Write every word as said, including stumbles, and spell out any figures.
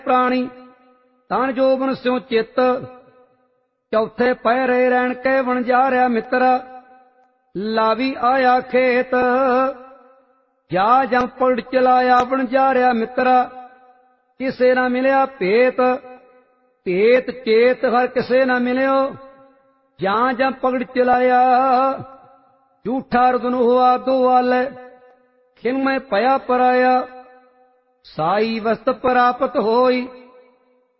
ਪ੍ਰਾਣੀ ਤਨ ਜੋਬਨ ਸਿਉ ਚਿੱਤ। ਚੌਥੇ ਪਹਿਰੇ ਰਹਿਣ ਕੇ ਵਣਜਾਰਿਆ ਮਿੱਤਰ ਲਾਵੀ ਆਇਆ ਖੇਤ। ਜਾ ਜਮ ਪਲਟ ਚਲਾਇਆ ਵਣਜਾਰਿਆ ਮਿੱਤਰਾ ਕਿਸੇ ਨਾ ਮਿਲਿਆ ਭੇਤ। ਭੇਤ ਚੇਤ ਹਰ ਕਿਸੇ ਨਾ ਮਿਲਿਓ ਜਾਂ ਜਮ ਪਗੜ ਚਲਾਇਆ। ਝੂਠਾ ਰਦਨ ਹੋਆ ਦੋ ਆਲੇ ਖਿਨ ਮੈਂ ਭਇਆ ਪਰਾਇਆ। ਸਾਈ ਵਸਤ ਪ੍ਰਾਪਤ ਹੋਈ